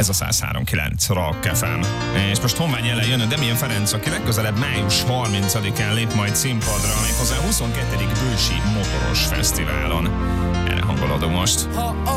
Ez a 103.9 Rock FM. És most Honvágy ellen jön a Damien Ferenc, aki legközelebb május 30-án lép majd színpadra, méghozzá a 22. Bősi Motoros Fesztiválon. Erre hangolódunk most.